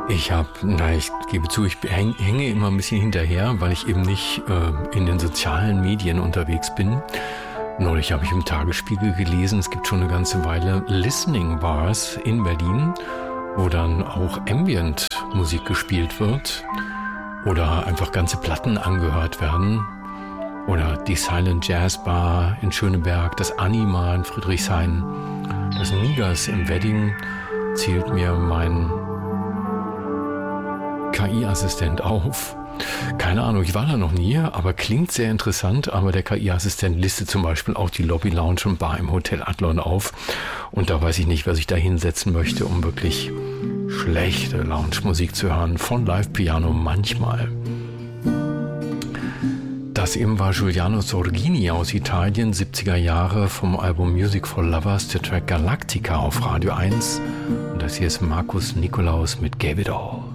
Ich gebe zu, ich hänge immer ein bisschen hinterher, weil ich eben nicht in den sozialen Medien unterwegs bin. Neulich habe ich im Tagesspiegel gelesen, es gibt schon eine ganze Weile Listening Bars in Berlin, wo dann auch Ambient-Musik gespielt wird oder einfach ganze Platten angehört werden. Oder die Silent Jazz Bar in Schöneberg, das Anima in Friedrichshain, das Nigas im Wedding zählt mir mein KI-Assistent auf. Keine Ahnung, ich war da noch nie, aber klingt sehr interessant. Aber der KI-Assistent listet zum Beispiel auch die Lobby, Lounge und Bar im Hotel Adlon auf. Und da weiß ich nicht, was ich da hinsetzen möchte, um wirklich schlechte Lounge-Musik zu hören. Von Live-Piano manchmal. Das eben war Giuliano Sorghini aus Italien, 70er Jahre, vom Album Music for Lovers, der Track Galactica auf Radio 1. Und das hier ist Markus Nikolaus mit Gave It All.